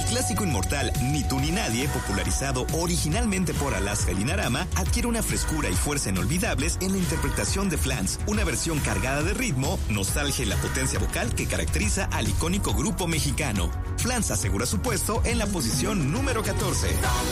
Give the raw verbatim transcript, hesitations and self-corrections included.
clásico inmortal Ni tú ni nadie, popularizado originalmente por Alaska y Dinarama, adquiere una frescura y fuerza inolvidables en la interpretación de Flans, una versión cargada de ritmo, nostalgia y la potencia vocal que caracteriza al icónico grupo mexicano. Flans asegura su puesto en la posición número catorce.